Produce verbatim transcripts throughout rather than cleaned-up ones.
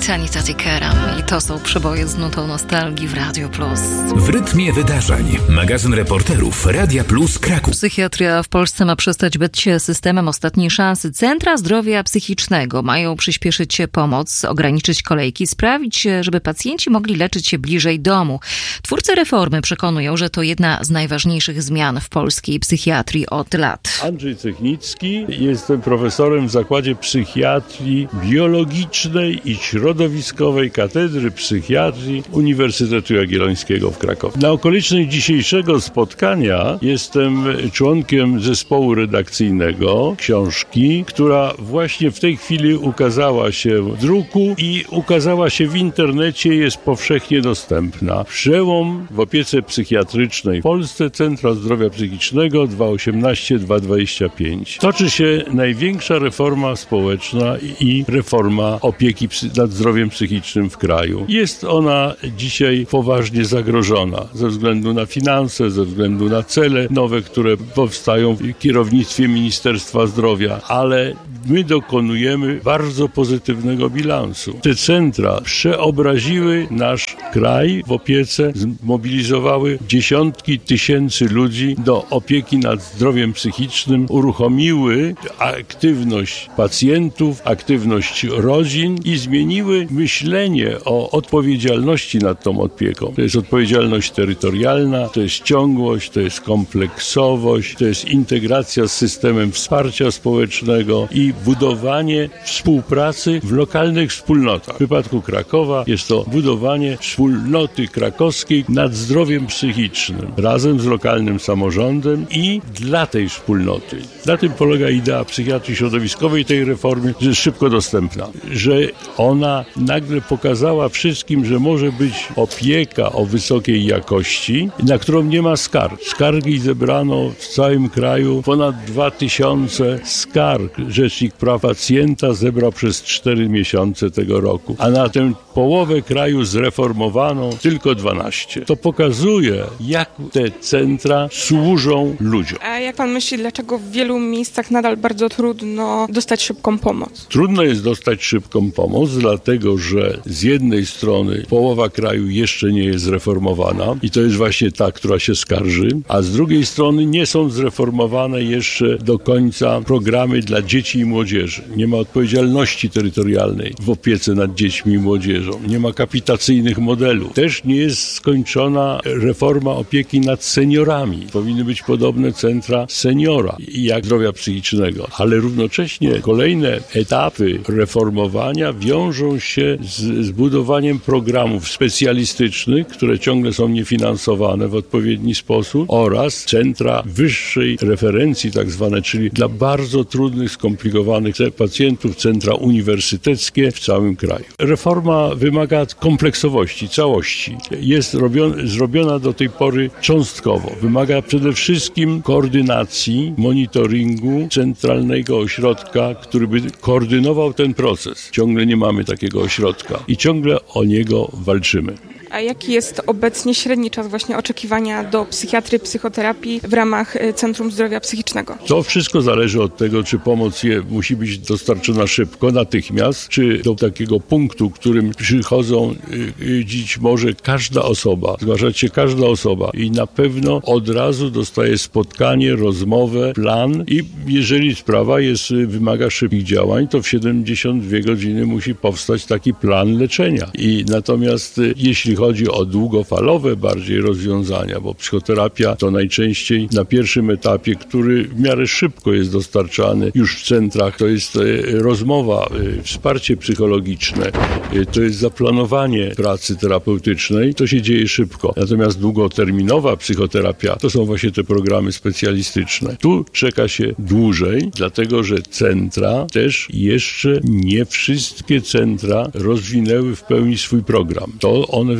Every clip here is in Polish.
Eternity Keram i to są przeboje z nutą nostalgii w Radio Plus. W rytmie wydarzeń. Magazyn reporterów Radia Plus Kraków. Psychiatria w Polsce ma przestać być systemem ostatniej szansy. Centra zdrowia psychicznego mają przyspieszyć pomoc, ograniczyć kolejki, sprawić, żeby pacjenci mogli leczyć się bliżej domu. Twórcy reformy przekonują, że to jedna z najważniejszych zmian w polskiej psychiatrii od lat. Andrzej Cechnicki, jestem profesorem w Zakładzie Psychiatrii Biologicznej i Środowiskowej Katedry Psychiatrii Uniwersytetu Jagiellońskiego w Krakowie. Na okoliczność dzisiejszego spotkania jestem członkiem zespołu redakcyjnego książki, która właśnie w tej chwili ukazała się w druku i ukazała się w internecie, jest powszechnie dostępna. Przełom w opiece psychiatrycznej w Polsce, Centra Zdrowia Psychicznego dwa tysiące osiemnasty do dwa tysiące dwudziestego piątego. Toczy się największa reforma społeczna i reforma opieki nad zdrowiem psychicznym w kraju. Jest ona dzisiaj poważnie zagrożona ze względu na finanse, ze względu na cele nowe, które powstają w kierownictwie Ministerstwa Zdrowia, ale my dokonujemy bardzo pozytywnego bilansu. Te centra przeobraziły nasz kraj w opiece, zmobilizowały dziesiątki tysięcy ludzi do opieki nad zdrowiem psychicznym, uruchomiły aktywność pacjentów, aktywność rodzin i zmieniły myślenie o odpowiedzialności nad tą opieką. To jest odpowiedzialność terytorialna, to jest ciągłość, to jest kompleksowość, to jest integracja z systemem wsparcia społecznego i budowanie współpracy w lokalnych wspólnotach. W przypadku Krakowa jest to budowanie wspólnoty krakowskiej nad zdrowiem psychicznym razem z lokalnym samorządem i dla tej wspólnoty. Na tym polega idea psychiatrii środowiskowej tej reformy, że jest szybko dostępna. Że ona nagle pokazała wszystkim, że może być opieka o wysokiej jakości, na którą nie ma skarg. Skargi zebrano w całym kraju ponad dwa tysiące skarg. Rzecznik praw pacjenta zebrał przez cztery miesiące tego roku, a na tę połowę kraju zreformowano tylko dwanaście. To pokazuje, jak te centra służą ludziom. A jak pan myśli, dlaczego w wielu miejscach nadal bardzo trudno dostać szybką pomoc? Trudno jest dostać szybką pomoc, dlatego że z jednej strony połowa kraju jeszcze nie jest zreformowana i to jest właśnie ta, która się skarży, a z drugiej strony nie są zreformowane jeszcze do końca programy dla dzieci i młodzieży. Nie ma odpowiedzialności terytorialnej w opiece nad dziećmi i młodzieżą. Nie ma kapitacyjnych modelów. Też nie jest skończona reforma opieki nad seniorami. Powinny być podobne centra seniora, jak zdrowia psychicznego. Ale równocześnie kolejne etapy reformowania wiążą się z zbudowaniem programów specjalistycznych, które ciągle są niefinansowane w odpowiedni sposób oraz centra wyższej referencji tak zwane, czyli dla bardzo trudnych, skomplikowanych pacjentów, centra uniwersyteckie w całym kraju. Reforma wymaga kompleksowości, całości. Jest robiona, zrobiona do tej pory cząstkowo. Wymaga przede wszystkim koordynacji, monitoringu centralnego ośrodka, który by koordynował ten proces. Ciągle nie mamy takiego ośrodka i ciągle o niego walczymy. A jaki jest obecnie średni czas właśnie oczekiwania do psychiatry, psychoterapii w ramach Centrum Zdrowia Psychicznego? To wszystko zależy od tego, czy pomoc je musi być dostarczona szybko, natychmiast, czy do takiego punktu, w którym przychodzą y, dziś może każda osoba, zgłaszać się każda osoba i na pewno od razu dostaje spotkanie, rozmowę, plan i jeżeli sprawa jest, wymaga szybkich działań, to w siedemdziesiąt dwie godziny musi powstać taki plan leczenia. I natomiast y, jeśli chodzi o długofalowe bardziej rozwiązania, bo psychoterapia to najczęściej na pierwszym etapie, który w miarę szybko jest dostarczany już w centrach, to jest rozmowa, wsparcie psychologiczne, to jest zaplanowanie pracy terapeutycznej, to się dzieje szybko. Natomiast długoterminowa psychoterapia to są właśnie te programy specjalistyczne. Tu czeka się dłużej, dlatego że centra też jeszcze nie wszystkie centra rozwinęły w pełni swój program. To one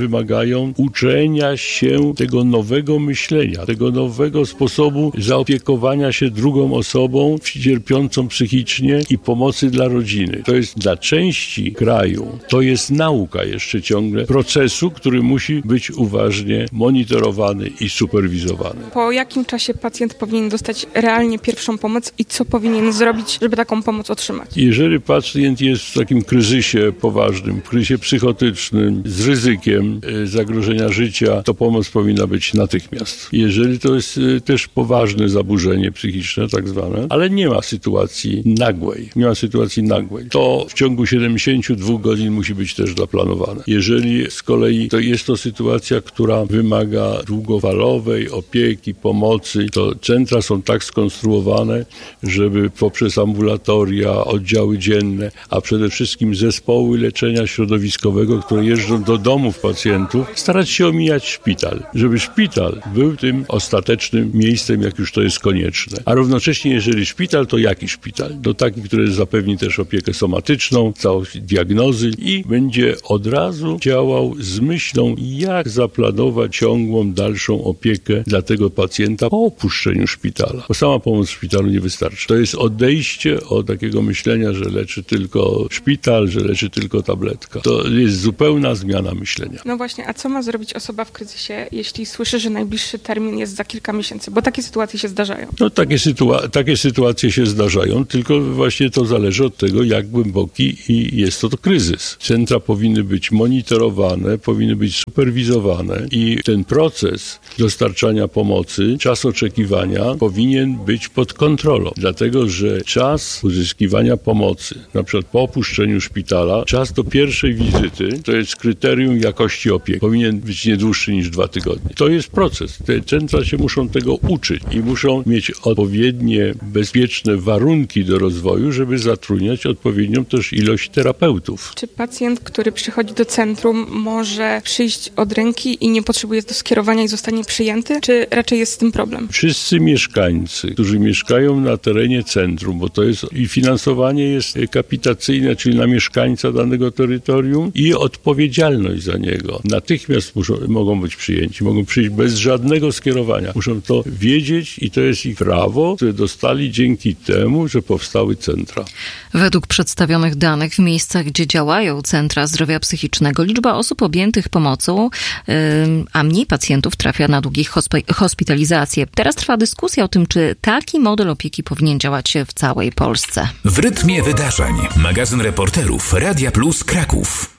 wymagają uczenia się tego nowego myślenia, tego nowego sposobu zaopiekowania się drugą osobą cierpiącą psychicznie i pomocy dla rodziny. To jest dla części kraju, to jest nauka jeszcze ciągle procesu, który musi być uważnie monitorowany i superwizowany. Po jakim czasie pacjent powinien dostać realnie pierwszą pomoc i co powinien zrobić, żeby taką pomoc otrzymać? Jeżeli pacjent jest w takim kryzysie poważnym, kryzysie psychotycznym, z ryzykiem zagrożenia życia, to pomoc powinna być natychmiast. Jeżeli to jest też poważne zaburzenie psychiczne, tak zwane, ale nie ma sytuacji nagłej, nie ma sytuacji nagłej, to w ciągu siedemdziesięciu dwóch godzin musi być też zaplanowane. Jeżeli z kolei to jest to sytuacja, która wymaga długofalowej opieki, pomocy, to centra są tak skonstruowane, żeby poprzez ambulatoria, oddziały dzienne, a przede wszystkim zespoły leczenia środowiskowego, które jeżdżą do domów pacjentów, starać się omijać szpital, żeby szpital był tym ostatecznym miejscem, jak już to jest konieczne. A równocześnie, jeżeli szpital, to jaki szpital? To taki, który zapewni też opiekę somatyczną, całość diagnozy i będzie od razu działał z myślą, jak zaplanować ciągłą, dalszą opiekę dla tego pacjenta po opuszczeniu szpitala. Bo sama pomoc w szpitalu nie wystarczy. To jest odejście od takiego myślenia, że leczy tylko szpital, że leczy tylko tabletka. To jest zupełna zmiana myślenia. No właśnie, a co ma zrobić osoba w kryzysie, jeśli słyszy, że najbliższy termin jest za kilka miesięcy? Bo takie sytuacje się zdarzają. No takie, sytua- takie sytuacje się zdarzają, tylko właśnie to zależy od tego, jak głęboki i jest to, to kryzys. Centra powinny być monitorowane, powinny być superwizowane i ten proces dostarczania pomocy, czas oczekiwania powinien być pod kontrolą, dlatego że czas uzyskiwania pomocy, na przykład po opuszczeniu szpitala, czas do pierwszej wizyty, to jest kryterium jakości opieki. Powinien być nie dłuższy niż dwa tygodnie. To jest proces. Te centra się muszą tego uczyć i muszą mieć odpowiednie, bezpieczne warunki do rozwoju, żeby zatrudniać odpowiednią też ilość terapeutów. Czy pacjent, który przychodzi do centrum, może przyjść od ręki i nie potrzebuje do skierowania i zostanie przyjęty, czy raczej jest z tym problem? Wszyscy mieszkańcy, którzy mieszkają na terenie centrum, bo to jest i finansowanie jest kapitacyjne, czyli na mieszkańca danego terytorium i odpowiedzialność za niego. Natychmiast muszą, mogą być przyjęci, mogą przyjść bez żadnego skierowania. Muszą to wiedzieć i to jest ich prawo, które dostali dzięki temu, że powstały centra. Według przedstawionych danych w miejscach, gdzie działają centra zdrowia psychicznego, liczba osób objętych pomocą, yy, a mniej pacjentów trafia na długich hospi- hospitalizacje. Teraz trwa dyskusja o tym, czy taki model opieki powinien działać w całej Polsce. W rytmie wydarzeń. Magazyn reporterów Radia Plus Kraków.